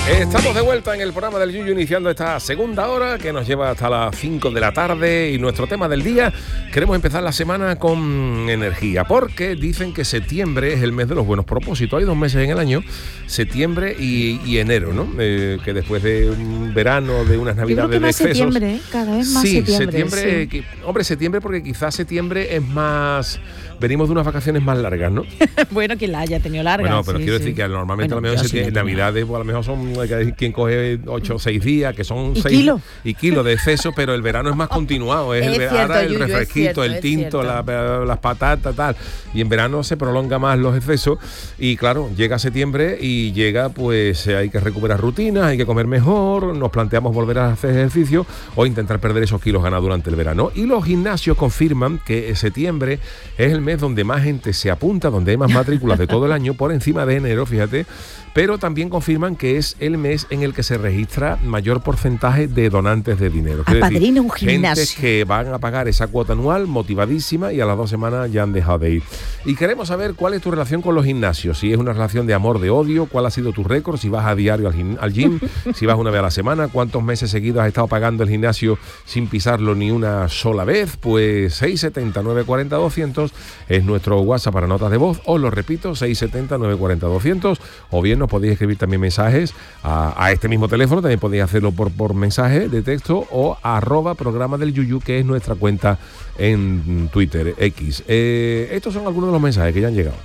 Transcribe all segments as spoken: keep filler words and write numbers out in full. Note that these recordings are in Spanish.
Estamos de vuelta en el programa del Yuyu, iniciando esta segunda hora que nos lleva hasta las cinco de la tarde, y nuestro tema del día, queremos empezar la semana con energía, porque dicen que septiembre es el mes de los buenos propósitos. Hay dos meses en el año, septiembre y, y enero, ¿no? Eh, que después de un verano, de unas navidades de excesos. Septiembre, ¿eh? Cada vez más sí, septiembre. septiembre Sí. que, hombre, septiembre porque quizás septiembre es más... Venimos de unas vacaciones más largas, ¿no? Bueno, quien la haya tenido larga. Bueno, pero sí, quiero sí. decir que normalmente Bueno, a lo mejor yo sí en la Navidades, pues a lo mejor son hay quien coge ocho o seis días, que son ¿Y seis kilo? y kilos de exceso, pero el verano es más continuado. Es, Es el, cierto, ahora el Yuyu, es refresquito, cierto, el es tinto, cierto. la, las patatas, tal. Y en verano se prolonga más los excesos. Y claro, llega septiembre y llega, pues hay que recuperar rutinas, hay que comer mejor, nos planteamos volver a hacer ejercicio o intentar perder esos kilos ganados durante el verano. Y los gimnasios confirman que septiembre es el mes donde más gente se apunta, donde hay más matrículas de todo el año, por encima de enero, fíjate, pero también confirman que es el mes en el que se registra mayor porcentaje de donantes de dinero. Apadrina un gimnasio. Gentes que van a pagar esa cuota anual motivadísima y a las dos semanas ya han dejado de ir. Y queremos saber cuál es tu relación con los gimnasios, si es una relación de amor, de odio, cuál ha sido tu récord, si vas a diario al, gim- al gym, si vas una vez a la semana, cuántos meses seguidos has estado pagando el gimnasio sin pisarlo ni una sola vez. Pues seis siete cero, nueve cuatro cero, doscientos es nuestro WhatsApp para notas de voz, os lo repito, seis siete cero, nueve cuatro cero, doscientos, o bien nos podéis escribir también mensajes a, a este mismo teléfono, también podéis hacerlo por, por mensaje de texto o arroba programa del Yuyu, que es nuestra cuenta en Twitter, X. Eh, estos son algunos de los mensajes que ya han llegado.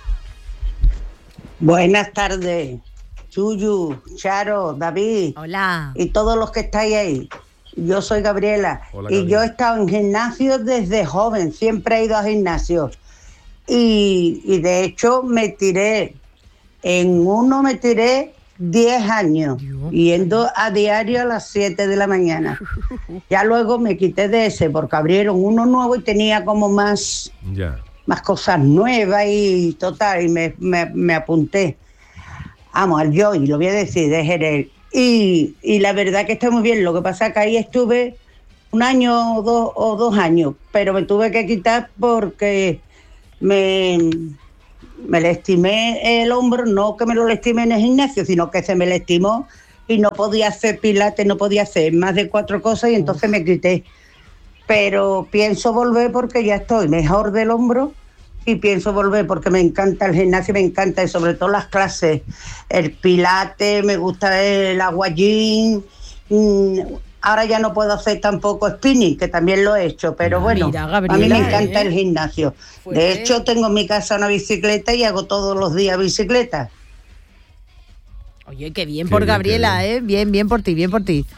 Buenas tardes, Yuyu, Charo, David. Hola. Y todos los que estáis ahí. Yo soy Gabriela. Hola, y Gabriela. yo he estado en gimnasio desde joven, siempre he ido a gimnasio. Y, y de hecho me tiré, en uno me tiré diez años, Dios. yendo a diario a las siete de la mañana. Ya luego me quité de ese porque abrieron uno nuevo y tenía como más... Ya. más cosas nuevas y total, y me, me, me apunté. Vamos, al Joy, lo voy a decir, de Jerez. Y, y la verdad que está muy bien, lo que pasa es que ahí estuve un año o dos, o dos años, pero me tuve que quitar porque me, me lastimé el hombro, no que me lo lastimé en el gimnasio, sino que se me lastimó y no podía hacer pilates, no podía hacer más de cuatro cosas y entonces me quité. Pero pienso volver porque ya estoy mejor del hombro y pienso volver porque me encanta el gimnasio, me encanta y sobre todo las clases, el pilate, me gusta el aguayín. Ahora ya no puedo hacer tampoco spinning, que también lo he hecho, pero bueno, Mira, a Gabriela, mí me encanta ¿eh? el gimnasio. Fuerte. De hecho, tengo en mi casa una bicicleta y hago todos los días bicicleta. Oye, qué bien Qué por bien, Gabriela, qué ¿eh? Bien, bien por ti, bien por ti.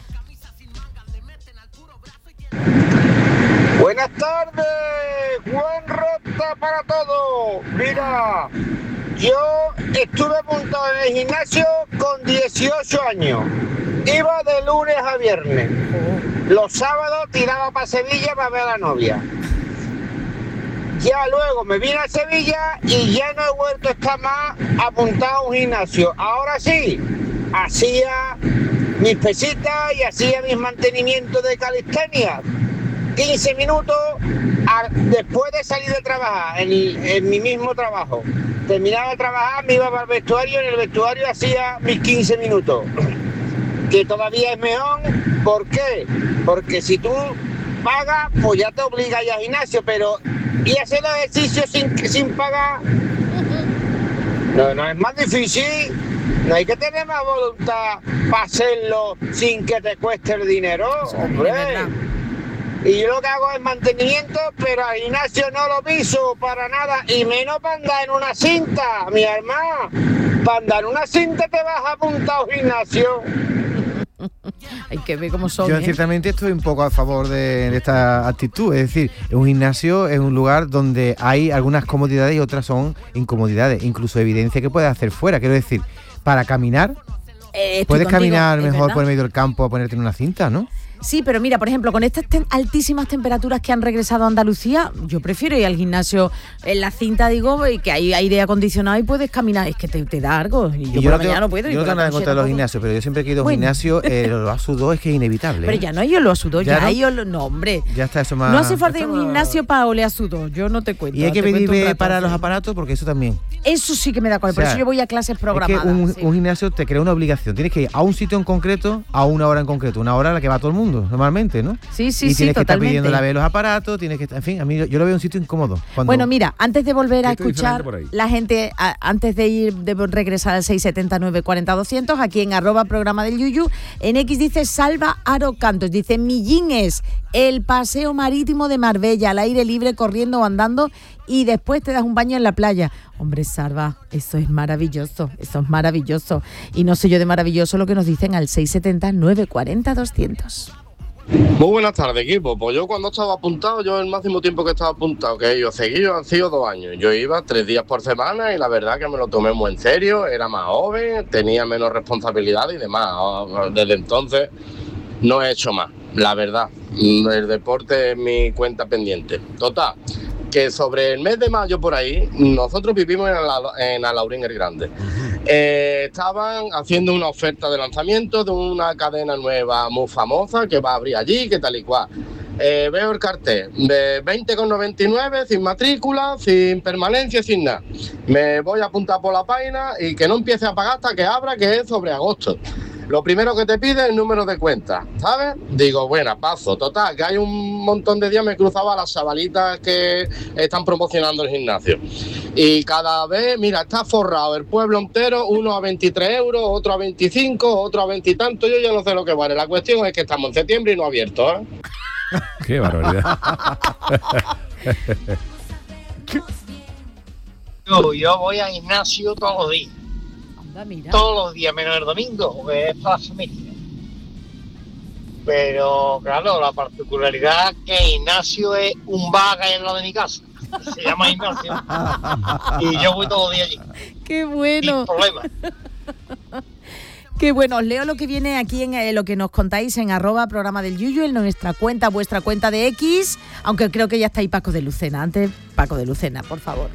Buenas tardes, buen rota para todos. Mira, yo estuve apuntado en el gimnasio con dieciocho años. Iba de lunes a viernes. Los sábados tiraba para Sevilla para ver a la novia. Ya luego me vine a Sevilla y ya no he vuelto a estar más apuntado a un gimnasio. Ahora sí, hacía mis pesitas y hacía mis mantenimientos de calistenia. quince minutos a, después de salir de trabajar, en, en mi mismo trabajo. Terminaba de trabajar, me iba para el vestuario, en el vestuario hacía mis quince minutos. Que todavía es mejor, ¿por qué? Porque si tú pagas, pues ya te obliga a ir al gimnasio, pero y hacer los ejercicios sin, sin pagar, no, no es más difícil. No hay que tener más voluntad para hacerlo sin que te cueste el dinero, hombre. Y yo lo que hago es mantenimiento, pero al gimnasio no lo piso para nada, y menos para andar en una cinta, mi hermana. Para andar en una cinta te vas a apuntar al gimnasio. Hay que ver cómo son, Yo ¿eh? ciertamente estoy un poco a favor de, de esta actitud, es decir, un gimnasio es un lugar donde hay algunas comodidades y otras son incomodidades, incluso evidencia que puedes hacer fuera, quiero decir, para caminar, Eh, estoy puedes contigo, caminar es mejor verdad. por el medio del campo a ponerte en una cinta, ¿no? Sí, pero mira, por ejemplo, con estas tem- altísimas temperaturas que han regresado a Andalucía, yo prefiero ir al gimnasio en la cinta, digo, y que hay aire acondicionado y puedes caminar. Es que te, te da algo. Y yo, Y por yo la no mañana tengo, no puedo. y yo no por tengo la nada en noche contra de los tampoco. gimnasios, pero yo siempre que he ido a un Bueno. gimnasio, eh, el olor a sudor es que es inevitable. Pero ¿eh? ya no hay olor a sudor, ¿Ya ya, no? hay olor. No, hombre. Ya está eso más... No hace falta ir está a un más- gimnasio para oler a sudor. Yo no te cuento. Y hay que te cuento pedir un rato para así. los aparatos porque eso también. Eso sí que me da coraje. O sea, por eso yo voy a clases Es que programadas. un, sí. un gimnasio te crea una obligación. Tienes que ir a un sitio en concreto, a una hora en concreto. Una hora a la que va todo el mundo, normalmente, ¿no? Sí, sí, y sí, tienes que estar totalmente. pidiendo la vez los aparatos, tienes que estar... En fin, a mí yo, yo lo veo un sitio incómodo. Cuando- Bueno, mira, antes de volver a Esto es escuchar diferente por ahí. la gente, a- antes de ir, de regresar al seis siete nueve cuarenta doscientos, aquí en arroba programa del Yuyu, en X dice Salva Aro Cantos, dice Millín es el paseo marítimo de Marbella, al aire libre, corriendo o andando, y después te das un baño en la playa. Hombre, Salva, eso es maravilloso, eso es maravilloso. Y no sé yo de maravilloso lo que nos dicen al seis siete nueve cuarenta doscientos. Muy buenas tardes, equipo. Pues yo cuando estaba apuntado, yo el máximo tiempo que estaba apuntado, que yo seguido han sido dos años. Yo iba tres días por semana y la verdad que me lo tomé muy en serio, era más joven, tenía menos responsabilidad y demás. Desde entonces no he hecho más, la verdad. El deporte es mi cuenta pendiente. Total, que sobre el mes de mayo por ahí, nosotros vivimos en, Ala- en Alaurín el Grande. Eh, estaban haciendo una oferta de lanzamiento de una cadena nueva muy famosa que va a abrir allí, que tal y cual. Eh, veo el cartel de veinte con noventa y nueve, sin matrícula, sin permanencia, sin nada. Me voy a apuntar por la página y que no empiece a pagar hasta que abra, que es sobre agosto. Lo primero que te pide es el número de cuenta, ¿sabes? Digo, bueno, paso. Total, que hay un montón de días me cruzaba a las chavalitas que están promocionando el gimnasio. Y cada vez, mira, está forrado el pueblo entero, uno a veintitrés euros, otro a veinticinco, otro a veinte y tanto. Yo ya no sé lo que vale. La cuestión es que estamos en septiembre y no abierto, ¿eh? Qué barbaridad. Yo, yo voy al gimnasio todos los días, Anda, mira. todos los días, menos el domingo, porque es para la familia. Pero claro, la particularidad es que el gimnasio es un bar que hay al lado de mi casa. Se llama gimnasio. Y yo voy todos los días allí. Qué bueno. Sin problema. Qué bueno, os leo lo que viene aquí en eh, lo que nos contáis en arroba programa del Yuyu, en nuestra cuenta, vuestra cuenta de X, aunque creo que ya está ahí Paco de Lucena. Antes, Paco de Lucena, por favor.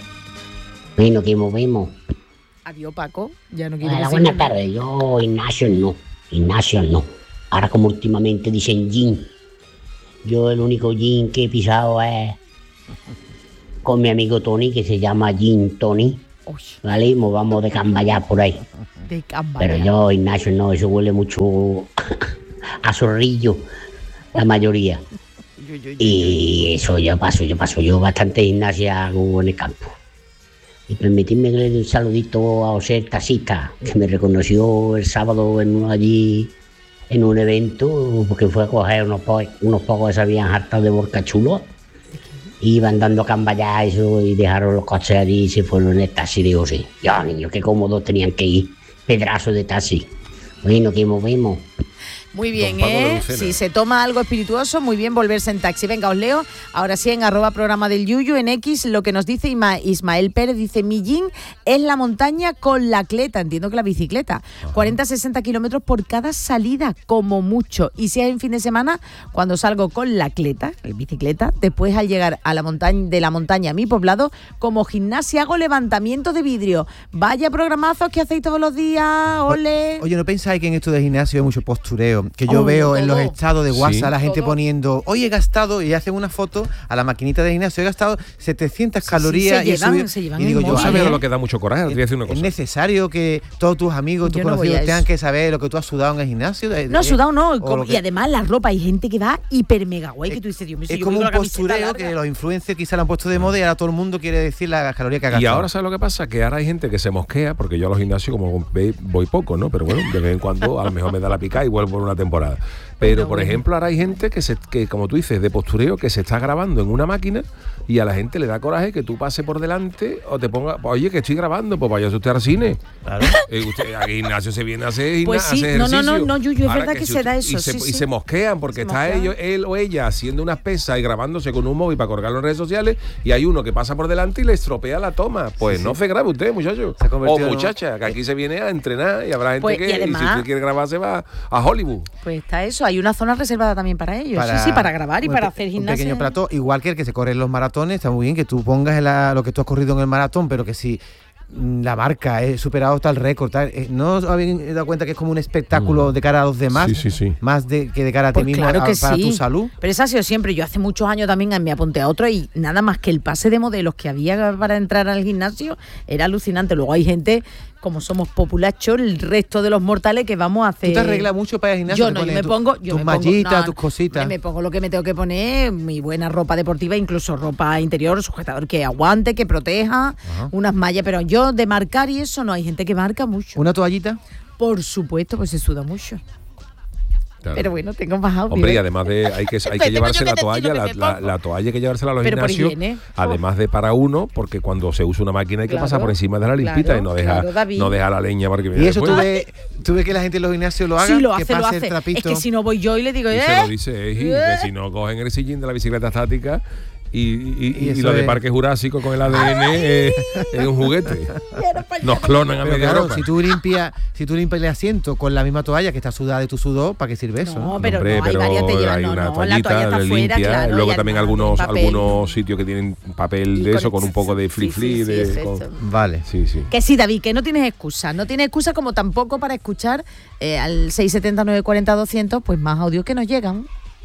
Bueno, que movemos. Adiós, Paco. Ya no quiero Hola, decir buenas nada. tardes. Yo, Ignacio, no. Ignacio, no. Ahora, como últimamente dicen gin, yo el único gin que he pisado es con mi amigo Tony, que se llama Gin Tony. Uy, ¿Vale? Y nos vamos de cambayar por ahí. de Cambaya. Pero yo, Ignacio, no. Eso huele mucho a zorrillo, la mayoría. Yu, yu, yu. Y eso yo paso, yo paso. Yo bastante gimnasia hago en el campo. Y permitidme que le dé un saludito a José el taxista, que me reconoció el sábado en uno allí, en un evento, porque fue a coger unos, po unos pocos que se habían hartado de borcachulos. Iban dando camballá eso y dejaron los coches allí y se fueron en el taxi de José. Ya, niños, qué cómodos tenían que ir. Pedazo de taxi. Bueno, que movemos. Muy bien, Don Paco de ¿eh? Lucena. Si se toma algo espirituoso, muy bien volverse en taxi. Venga, os leo. Ahora sí, en arroba programa del Yuyu, en X, lo que nos dice Ima- Ismael Pérez, dice, Millín es la montaña con la cleta, entiendo que la bicicleta. cuarenta a sesenta kilómetros por cada salida, como mucho. Y si es en fin de semana, cuando salgo con la cleta, la bicicleta, después al llegar a la montaña, de la montaña a mi poblado, como gimnasia hago levantamiento de vidrio. Vaya programazos que hacéis todos los días, ole. Oye, ¿no pensáis que en esto de gimnasio hay mucho postureo? Que yo Oh, veo en todo. los estados de WhatsApp Sí. la gente Todo. poniendo, oye, he gastado, y hacen una foto a la maquinita de gimnasio, he gastado setecientas Sí, sí, calorías se y he llevan- subido- se llevan y digo el yo, móvil, a ¿Sabes ¿eh? ver, lo que da mucho coraje? Te voy a decir una ¿es cosa. necesario que todos tus amigos, tus Yo no voy conocidos a tengan eso. que saber lo que tú has sudado en el gimnasio? Eh, No, eh, sudado no. o Y, como- lo que- y además la ropa, hay gente que va hiper mega guay, que tú dices, Dios mío, si es yo como voy un con la camiseta postureo larga. que los influencers quizá lo han puesto de moda y ahora todo el mundo quiere decir la caloría que ha gastado. Y ahora, ¿sabes lo que pasa? Que ahora hay gente que se mosquea, porque yo a los gimnasios, como veis, voy poco, ¿no? Pero bueno, de vez en cuando a lo mejor me da la pica y vuelvo por una temporada. Pero, por ejemplo, ahora hay gente que, se, que, como tú dices, de postureo, que se está grabando en una máquina y a la gente le da coraje que tú pases por delante o te pongas, oye, que estoy grabando, pues vaya usted al cine. Claro. Eh, usted, a gimnasio se viene a hacer, gimna- Pues sí, a hacer no, no, ejercicio. no, no, Yuyu, es Ahora verdad que si se usted- da y eso, se, sí, y sí. se mosquean porque Se está mosquean. ellos, él o ella haciendo unas pesas y grabándose con un móvil para colgarlo en redes sociales y hay uno que pasa por delante y le estropea la toma. Pues Sí, no sí. se grabe usted, muchacho. Se ha O convertido en- muchacha, que aquí se viene a entrenar y habrá gente Pues, y que, y si además- usted quiere grabar, se va a Hollywood. Jesús. Pues está eso, hay una zona reservada también para ellos, Para- sí, sí, para grabar y un para pe- hacer Un gimnasia. pequeño plató, igual que el que se corre en los maratones, está muy bien que tú pongas en la- lo que tú has corrido en el maratón, pero que si mm, la marca he superado tal récord, tal, eh, ¿no os habéis dado cuenta que es como un espectáculo Mm. de cara a los demás? Sí, sí, sí. Más de, que de cara a ti Pues mismo, claro a- que para sí. tu salud. Pero eso ha sido siempre. Yo hace muchos años también me apunté a otro y nada más que el pase de modelos que había para entrar al gimnasio era alucinante. Luego hay gente, como somos populachos, el resto de los mortales que vamos a hacer. ¿Tú te arreglas mucho para ir al gimnasio? Yo ¿Te no, yo pones me tu- pongo. Yo tus me pongo- mallitas, no, tus cositas. Me pongo lo que me tengo que poner, mi buena ropa deportiva, incluso ropa interior, sujetador que aguante, que proteja, Ajá. unas mallas. Pero yo de marcar y eso no, hay gente que marca mucho. ¿Una toallita? Por supuesto, pues se suda mucho. Claro. Pero bueno, tengo más audio. Hombre, y además de hay que, hay Tengo que yo llevarse que la decir toalla, lo que la, me la- pongo. la toalla hay que llevársela a los Pero por gimnasios, higiene. además de para uno, porque cuando se usa una máquina hay que Claro, pasar por encima de la limpita claro, y no dejar claro, David. no dejar la leña para que ¿Y viene eso tú después. ves, tú ves que la gente en los gimnasios lo haga? Sí, lo que hace, lo pase hace. el trapito. Es que si no voy yo y le digo, Y ¿eh? se lo dice Eji, que si no cogen el sillín de la bicicleta estática y, y, y- Y y eso lo de es- Parque Jurásico con el A D N es, es un juguete. Nos clonan a Pero media claro, Europa. si tú limpias, si tú limpias el asiento con la misma toalla que está sudada de tu sudor, ¿para qué sirve eso? No, pero Hombre, no, hay pero varias te llevan, hay no, una no, la toallita, toalla está le afuera, limpia, claro. luego y también además algunos de papel. algunos sitios que tienen papel Y de con eso el- con un poco de sí, fli sí, fli sí, de efecto. con- Vale. sí, sí. Que sí, David, que no tienes excusa. No tienes excusa como tampoco para escuchar eh, al seis setenta, nueve cuarenta, doscientos, pues más audios que nos llegan.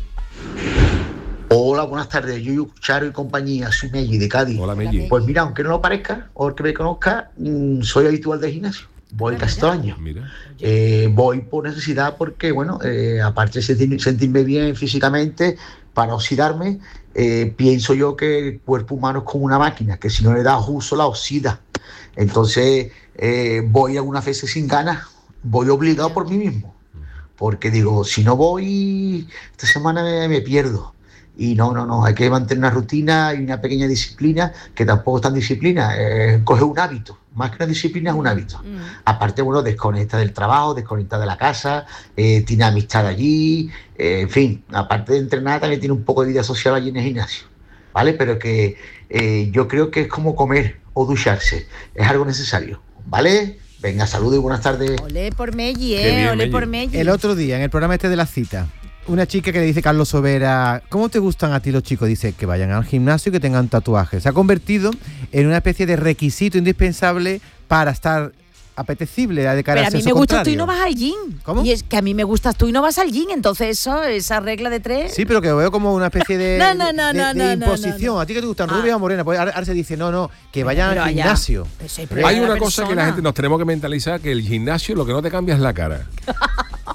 Hola, buenas tardes, Yuyu, Charo y compañía, soy Melli de Cádiz. Hola, Melli. Pues mira, aunque no lo parezca, o el que me conozca, mm, soy habitual del gimnasio. Voy casi todo el año. Mira. Eh, voy por necesidad porque, bueno, eh, aparte de sentir- sentirme bien físicamente, para oxidarme, eh, pienso yo que el cuerpo humano es como una máquina, que si no le das uso la oxida. Entonces, eh, voy algunas veces sin ganas, voy obligado por mí mismo. Porque digo, si no voy, esta semana me, me pierdo. Y no, no, no, hay que mantener una rutina y una pequeña disciplina, que tampoco es tan disciplina, eh, coge un hábito, más que una disciplina es un hábito. Aparte, bueno, desconecta del trabajo, desconecta de la casa, eh, tiene amistad allí, eh, en fin, aparte de entrenar también tiene un poco de vida social allí en el gimnasio, ¿vale? Pero que eh, yo creo que es como comer o ducharse, es algo necesario, ¿vale? Venga, saludos y buenas tardes. Olé por Melli, Qué eh, bien, olé Melli. por Melli. El otro día, en el programa este de la cita, una chica que le dice Carlos Sobera, ¿cómo te gustan a ti los chicos? Dice que vayan al gimnasio y que tengan tatuajes. Se ha convertido en una especie de requisito indispensable para estar apetecible de cara Pero al a mí sexo me gustas tú y contrario. no vas al gym. ¿Cómo? Y es que a mí me gustas tú y no vas al gym. Entonces eso, esa regla de tres... Sí, pero que lo veo como una especie de, No, no, no, de- no, de no, no, imposición. no. ¿A ti que te gustan Ah. rubia o morena? Pues ahora, ahora se dice, no, no, que vayan Pero al allá. gimnasio. Eso es Hay de una la cosa que la persona. gente nos tenemos que mentalizar, que el gimnasio lo que no te cambia es la cara.